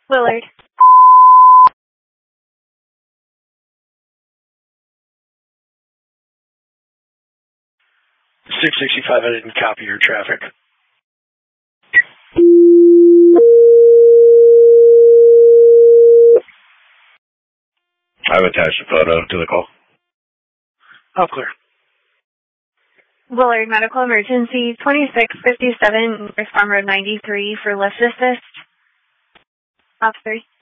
Willard. 665, I didn't copy your traffic. I've attached a photo to the call. Oh, clear. Willard, medical emergency, 2657 North Farm Road 93 for lift assist. Op 3.